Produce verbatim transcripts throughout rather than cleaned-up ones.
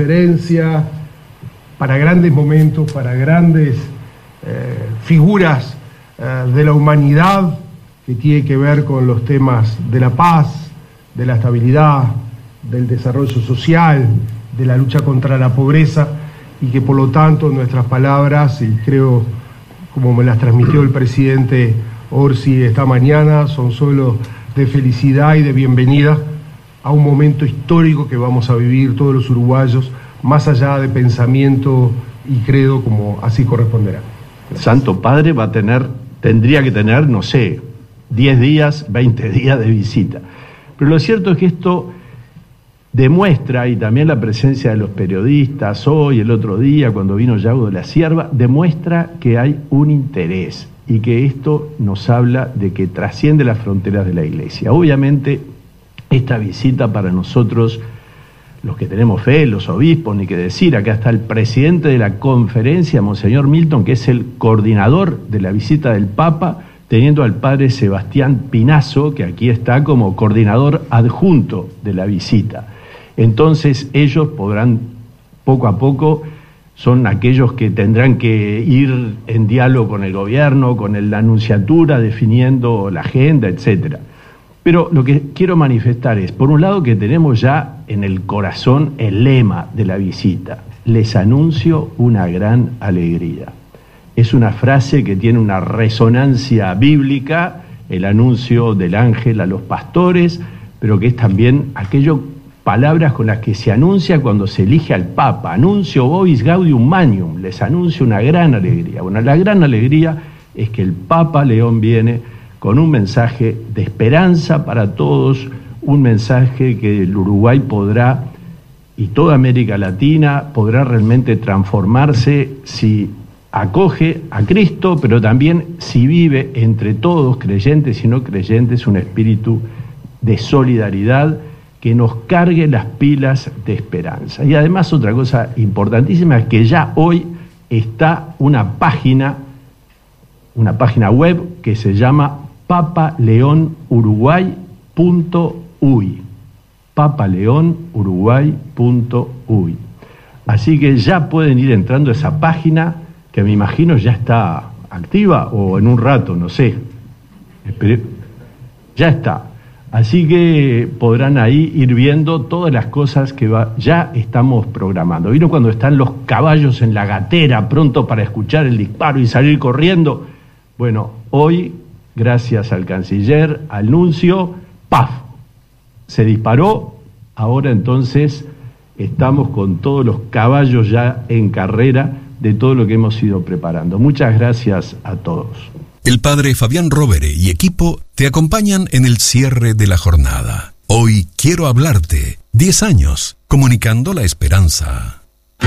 conferencia, para grandes momentos, para grandes eh, figuras eh, de la humanidad que tiene que ver con los temas de la paz, de la estabilidad, del desarrollo social, de la lucha contra la pobreza, y que por lo tanto nuestras palabras, y creo como me las transmitió el presidente Orsi esta mañana, son solo de felicidad y de bienvenida a un momento histórico que vamos a vivir todos los uruguayos, más allá de pensamiento y credo, como así corresponderá. El Santo Padre va a tener, tendría que tener, no sé, diez días, veinte días de visita. Pero lo cierto es que esto demuestra, y también la presencia de los periodistas hoy, el otro día, cuando vino Yago de la Cierva, demuestra que hay un interés y que esto nos habla de que trasciende las fronteras de la Iglesia. Obviamente, esta visita para nosotros, los que tenemos fe, los obispos, ni que decir, acá está el presidente de la conferencia, Monseñor Milton, que es el coordinador de la visita del Papa, teniendo al padre Sebastián Pinazo, que aquí está como coordinador adjunto de la visita. Entonces ellos podrán, poco a poco, son aquellos que tendrán que ir en diálogo con el gobierno, con la anunciatura, definiendo la agenda, etcétera. Pero lo que quiero manifestar es, por un lado, que tenemos ya en el corazón el lema de la visita: les anuncio una gran alegría. Es una frase que tiene una resonancia bíblica, el anuncio del ángel a los pastores, pero que es también aquello, palabras con las que se anuncia cuando se elige al Papa. Anuncio vobis gaudium magnum, les anuncio una gran alegría. Bueno, la gran alegría es que el Papa León viene con un mensaje de esperanza para todos, un mensaje que el Uruguay podrá, y toda América Latina, podrá realmente transformarse si acoge a Cristo, pero también si vive entre todos, creyentes y no creyentes, un espíritu de solidaridad que nos cargue las pilas de esperanza. Y además otra cosa importantísima es que ya hoy está una página, una página web que se llama papa león uruguay punto uy, papa león uruguay punto uy. Así que ya pueden ir entrando a esa página, que me imagino ya está activa, o en un rato, no sé. Ya está. Así que podrán ahí ir viendo todas las cosas que va, ya estamos programando. ¿Vieron cuando están los caballos en la gatera, pronto para escuchar el disparo y salir corriendo? Bueno, hoy, gracias al canciller, al nuncio, ¡paf!, se disparó. Ahora entonces estamos con todos los caballos ya en carrera de todo lo que hemos ido preparando. Muchas gracias a todos. El padre Fabián Rovere y equipo te acompañan en el cierre de la jornada. Hoy quiero hablarte. diez años, comunicando la esperanza.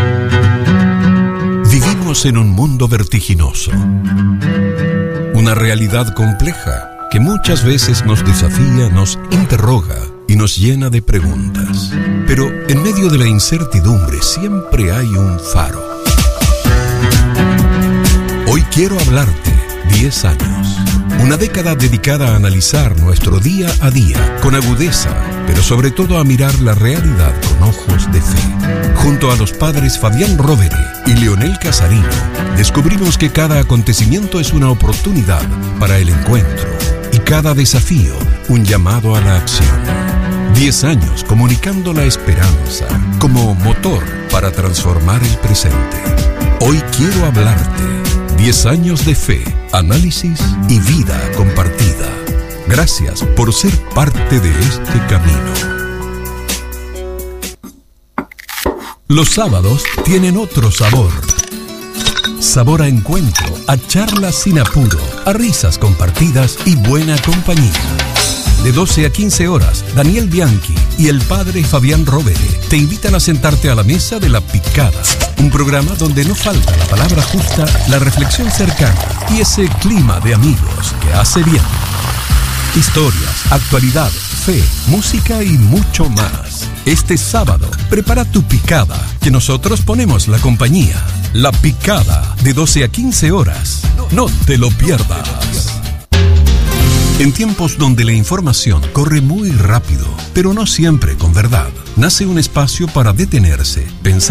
Vivimos en un mundo vertiginoso. Una realidad compleja que muchas veces nos desafía, nos interroga y nos llena de preguntas. Pero en medio de la incertidumbre siempre hay un faro. Hoy quiero hablarte. diez años. Una década dedicada a analizar nuestro día a día con agudeza, pero sobre todo a mirar la realidad con ojos de fe. Junto a los padres Fabián Rovere y Leonel Casarino, descubrimos que cada acontecimiento es una oportunidad para el encuentro y cada desafío un llamado a la acción. diez años comunicando la esperanza como motor para transformar el presente. Hoy quiero hablarte. diez años de fe, análisis y vida compartida. Gracias por ser parte de este camino. Los sábados tienen otro sabor. Sabor a encuentro, a charlas sin apuro, a risas compartidas y buena compañía. De doce a quince horas, Daniel Bianchi y el padre Fabián Rovere te invitan a sentarte a la mesa de La Picada, un programa donde no falta la palabra justa, la reflexión cercana y ese clima de amigos que hace bien. Historias, actualidad, fe, música y mucho más. Este sábado, prepara tu picada, que nosotros ponemos la compañía. La Picada, de doce a quince horas. No te lo pierdas. En tiempos donde la información corre muy rápido, pero no siempre con verdad, nace un espacio para detenerse, pensar